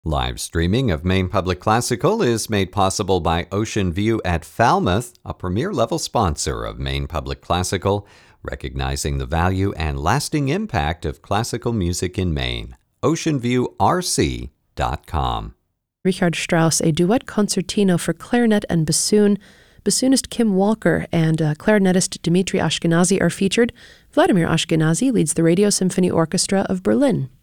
Live streaming of Maine Public Classical is made possible by Ocean View at Falmouth, a premier-level sponsor of Maine Public Classical, recognizing the value and lasting impact of classical music in Maine. OceanViewRC.com. Richard Strauss, a duet concertino for clarinet and bassoon. Bassoonist Kim Walker and clarinetist Dmitri Ashkenazy are featured. Vladimir Ashkenazy leads the Radio Symphony Orchestra of Berlin.